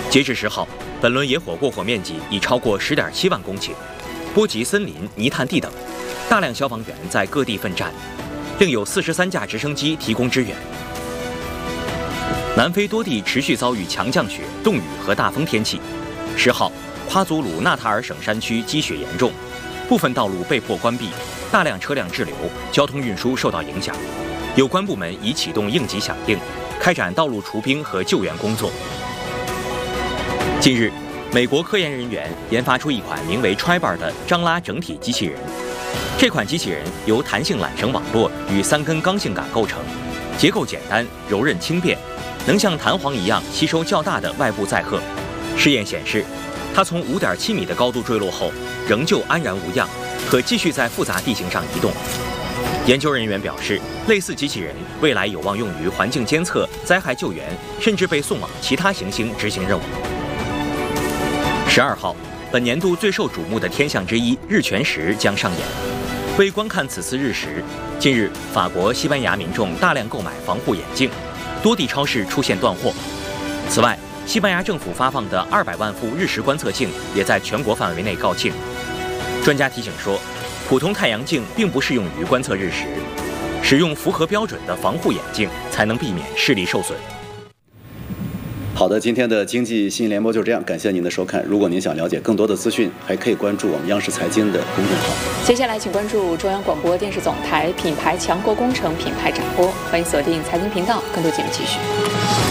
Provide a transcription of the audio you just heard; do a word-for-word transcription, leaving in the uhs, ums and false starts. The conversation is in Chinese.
截至十号，本轮野火过火面积已超过十点七万公顷，波及森林、泥炭地等，大量消防员在各地奋战，另有四十三架直升机提供支援。南非多地持续遭遇强降雪、冻雨和大风天气。十号，夸祖鲁纳塔尔省山区积雪严重，部分道路被迫关闭，大量车辆滞留，交通运输受到影响。有关部门已启动应急响应，开展道路除冰和救援工作。近日，美国科研人员研发出一款名为 Tribar 的张拉整体机器人。这款机器人由弹性缆绳网络与三根刚性杆构成，结构简单、柔韧轻便，能像弹簧一样吸收较大的外部载荷。试验显示，它从五点七米的高度坠落后，仍旧安然无恙，可继续在复杂地形上移动。研究人员表示，类似机器人未来有望用于环境监测、灾害救援，甚至被送往其他行星执行任务。十二号，本年度最受瞩目的天象之一日全食将上演。为观看此次日食，近日法国、西班牙民众大量购买防护眼镜，多地超市出现断货。此外，西班牙政府发放的二百万副日食观测镜也在全国范围内告罄。专家提醒说，普通太阳镜并不适用于观测日食，使用符合标准的防护眼镜才能避免视力受损。 好的，今天的经济新闻联播就这样，感谢您的收看。如果您想了解更多的资讯，还可以关注我们央视财经的公众号。 接下来，请关注中央广播电视总台品牌强国工程品牌展播，欢迎锁定财经频道，更多节目继续。